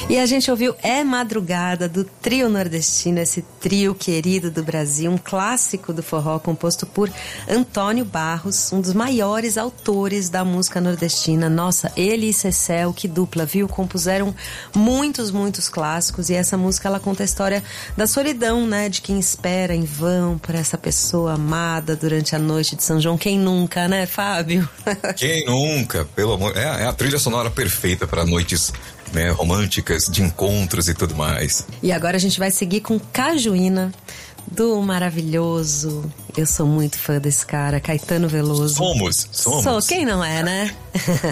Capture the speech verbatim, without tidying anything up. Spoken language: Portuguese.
E a gente ouviu É Madrugada, do trio nordestino, esse trio querido do Brasil, um clássico do forró composto por Antônio Barros, um dos maiores autores da música nordestina. Nossa, ele e Cecel, que dupla, viu? Compuseram muitos, muitos clássicos, e essa música, ela conta a história da solidão, né? De quem espera em vão por essa pessoa amada durante a noite de São João. Quem nunca, né, Fábio? Quem nunca, pelo amor... É, é a trilha sonora perfeita para noites, né, românticas, de encontros e tudo mais. E agora a gente vai seguir com Cajuína, do maravilhoso, eu sou muito fã desse cara, Caetano Veloso. Somos, somos. Sou, quem não é, né?